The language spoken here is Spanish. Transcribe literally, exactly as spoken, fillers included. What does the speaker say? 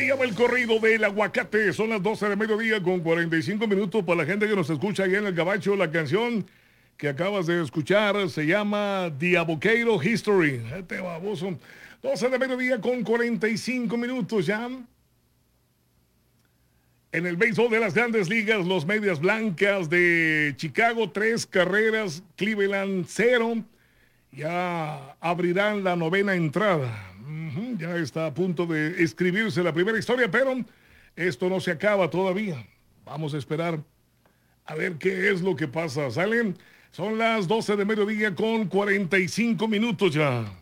Llama el corrido del aguacate. Son las doce de mediodía con cuarenta y cinco minutos para la gente que nos escucha allá en el Gabacho. La canción que acabas de escuchar se llama The Avocado History. Este baboso. doce de mediodía con cuarenta y cinco minutos ya. En el béisbol de las grandes ligas, los Medias Blancas de Chicago, tres carreras, Cleveland, cero. Ya abrirán la novena entrada. Uh-huh, ya está a punto de escribirse la primera historia, pero esto no se acaba todavía. Vamos a esperar a ver qué es lo que pasa. ¿Salen? Son las doce de mediodía con cuarenta y cinco minutos ya.